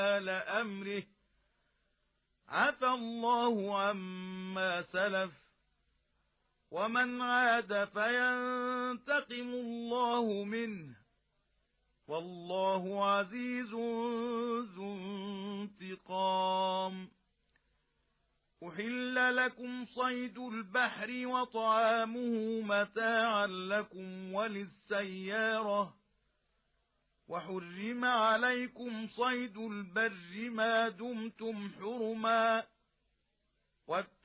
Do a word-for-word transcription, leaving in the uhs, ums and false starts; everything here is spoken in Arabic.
لأمره عفى الله عما سلف ومن عاد فينتقم الله منه والله عزيز ذو انتقام. أحل لكم صيد البحر وطعامه متاعا لكم وللسيارة وحرم عليكم صيد البر ما دمتم حرما